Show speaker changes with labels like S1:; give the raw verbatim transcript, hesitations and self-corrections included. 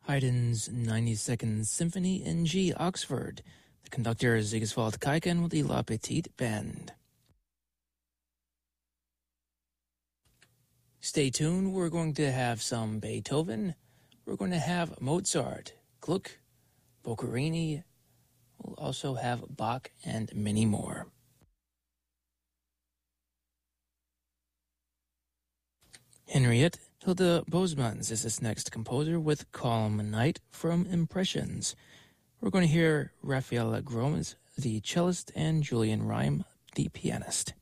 S1: Haydn's ninety-second Symphony in G, Oxford. The conductor is Sigiswald Kaiken with the La Petite Band. Stay tuned, we're going to have some Beethoven, we're going to have Mozart, Gluck, Boccherini, we'll also have Bach and many more. Henriette Hilda Bosmans is this next composer with Calm Night from Impressions. We're going to hear Rafael Gromes, the cellist, and Julian Reim, the pianist.